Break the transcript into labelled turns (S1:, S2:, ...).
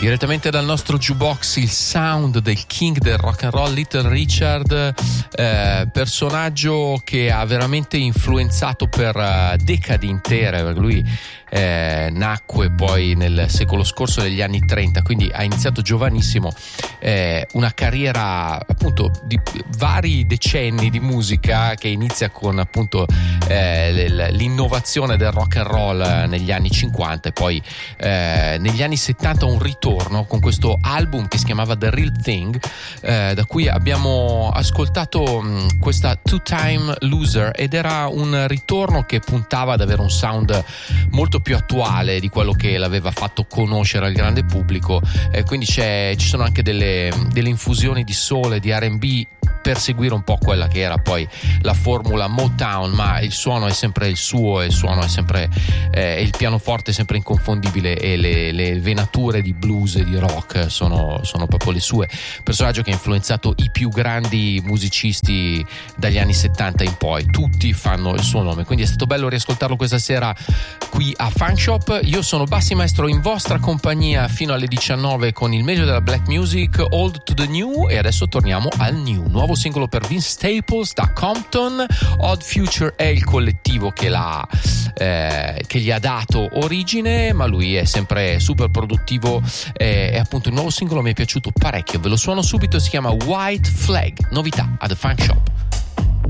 S1: Direttamente dal nostro jukebox il sound del king del rock and roll, Little Richard, personaggio che ha veramente influenzato per decadi intere, perché lui nacque poi nel secolo scorso, negli anni 30, quindi ha iniziato giovanissimo una carriera appunto di vari decenni di musica, che inizia con appunto l'innovazione del rock and roll negli anni 50 e poi negli anni 70 un ritorno con questo album che si chiamava The Real Thing, da cui abbiamo ascoltato questa Two Time Loser, ed era un ritorno che puntava ad avere un sound molto più attuale di quello che l'aveva fatto conoscere al grande pubblico, quindi ci sono anche delle infusioni di soul e di R&B per seguire un po' quella che era poi la formula Motown, ma il suono è sempre il suo, e il suono è sempre il pianoforte è sempre inconfondibile, e le venature di blues e di rock sono proprio le sue. Personaggio che ha influenzato i più grandi musicisti dagli anni 70 in poi, tutti fanno il suo nome, quindi è stato bello riascoltarlo questa sera qui a Funk Shop. Io sono Bassi Maestro, in vostra compagnia fino alle 19 con il meglio della black music, old to the new, e adesso torniamo al new. Nuovo singolo per Vince Staples da Compton. Odd Future è il collettivo che gli ha dato origine, ma lui è sempre super produttivo, e appunto il nuovo singolo mi è piaciuto parecchio, ve lo suono subito, si chiama White Flag, novità a The Funk Shop.